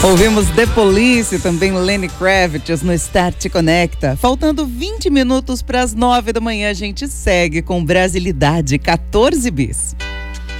Ouvimos The Police, também Lenny Kravitz no Start Te Conecta. Faltando 20 minutos para as 9 da manhã, a gente segue com Brasilidade 14 bis.